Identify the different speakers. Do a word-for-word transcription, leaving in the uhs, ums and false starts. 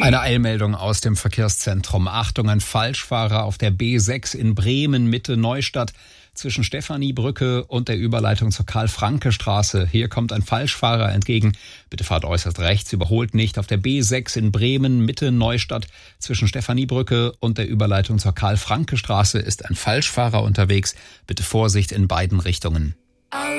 Speaker 1: Eine Eilmeldung aus dem Verkehrszentrum. Achtung, ein Falschfahrer auf der B sechs in Bremen Mitte Neustadt zwischen Stephaniebrücke und der Überleitung zur Karl-Franke-Straße. Hier kommt ein Falschfahrer entgegen. Bitte fahrt äußerst rechts, überholt nicht. Auf der B sechs in Bremen Mitte Neustadt zwischen Stephaniebrücke und der Überleitung zur Karl-Franke-Straße ist ein Falschfahrer unterwegs. Bitte Vorsicht in beiden Richtungen.